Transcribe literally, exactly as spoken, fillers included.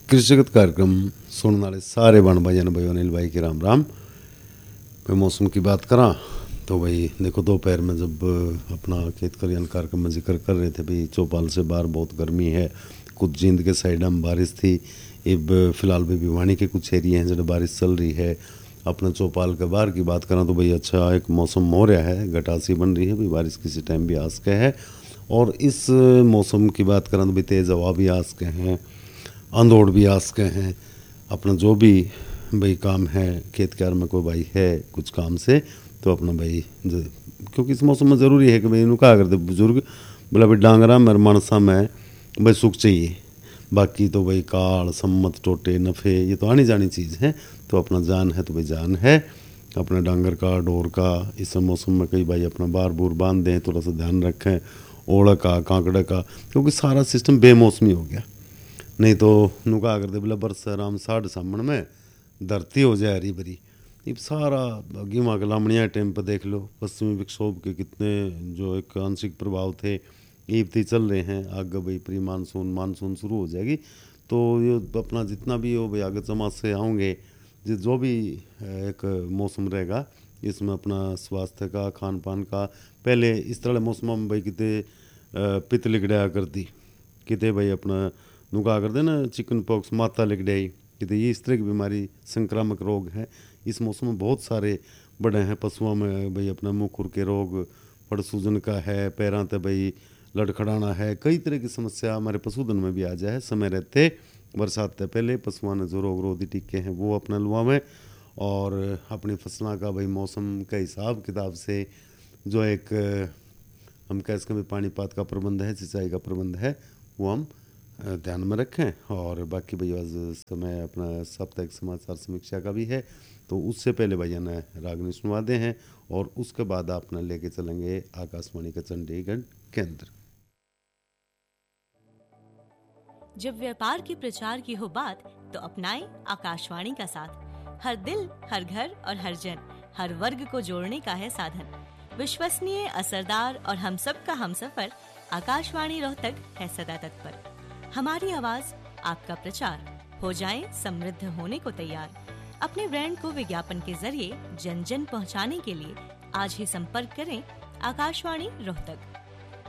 कृषिगत कार्यक्रम सुनने वाले सारे बन भाई भाई अनिल भाई की राम राम। मैं मौसम की बात करा तो भाई देखो दोपहर में जब अपना खेत खलियान कार्यक्रम में जिक्र कर रहे थे भाई चौपाल से बाहर बहुत गर्मी है, कुछ जींद के साइड में बारिश थी। अब फिलहाल भी भिवानी के कुछ एरिया हैं जहाँ बारिश चल रही है। अपना चौपाल के बाहर की बात करा तो भाई अच्छा एक मौसम हो रहा है, गटासी बन रही है भाई, बारिश किसी टाइम भी आ सके है। और इस मौसम की बात करा तो भाई तेज़ हवा भी आ सके हैं, अंधोड़ भी आ सके हैं। अपना जो भी भाई काम है खेत क्यार में कोई भाई है कुछ काम से तो अपना भाई क्योंकि इस मौसम में ज़रूरी है कि भाई इन्हों क्या करते बुजुर्ग बोला भाई डांगरा मेरे मानसा में भाई सुख चाहिए, बाकी तो भाई काल सम्मत टोटे नफ़े ये तो आनी जानी चीज़ है। तो अपना जान है तो भाई जान है, अपने डांगर का डोर का इस मौसम में कई भाई अपना बार बूर बांध दें, थोड़ा सा ध्यान रखें ओड़ा का कांकड़े का, क्योंकि सारा सिस्टम बेमौसमी हो गया। नहीं तो नुका करते बोला बरस राम साढ़ सामण में धरती हो जाए हरी भरी। अब सारा गिमा के लामणिया टाइम पर देख लो, पश्चिमी विक्षोभ के कितने जो एक आंशिक प्रभाव थे ईब थी चल रहे हैं। आगे भाई प्री मानसून मानसून शुरू हो जाएगी तो ये अपना जितना भी हो भाई आगे चमास से आएंगे जो भी एक मौसम रहेगा इसमें अपना स्वास्थ्य का खान पान का पहले इस तरह मौसम में भाई कितने पित्त लिगड़ाया करती, कितने भाई अपना नुका कर देना चिकन पॉक्स माता लिगड़ाई, कितने ये इस तरह की बीमारी संक्रामक रोग हैं इस मौसम में बहुत सारे बड़े हैं। पशुओं में भाई अपना मुँह खुर के रोग फड़ सूजन का है, पैरां ते भाई लड़खड़ाना है, कई तरह की समस्या हमारे पशुधन में भी आ जाए। समय रहते बरसात से पहले पशुओं ने जो रोग रोधी टीके हैं वो अपना लुआ में और अपनी फसलों का भाई मौसम के हिसाब किताब से जो एक हम कह सकें पानीपात का प्रबंध है, सिंचाई का प्रबंध है वो हम ध्यान में रखें। और बाकी भाई आज समय अपना साप्ताहिक समाचार समीक्षा का भी है तो उससे पहले भैया ने रागनी सुनवा दे हैं और उसके बाद अपना लेके चलेंगे आकाशवाणी का चंडीगढ़ केंद्र। जब व्यापार के प्रचार की हो बात तो अपनाएं आकाशवाणी का साथ। हर दिल हर घर और हर जन हर वर्ग को जोड़ने का है साधन। विश्वसनीय असरदार और हम सब का हमसफर आकाशवाणी रोहतक है सदा तत्पर। हमारी आवाज आपका प्रचार, हो जाएं समृद्ध होने को तैयार। अपने ब्रांड को विज्ञापन के जरिए जन जन पहुंचाने के लिए आज ही संपर्क करें आकाशवाणी रोहतक।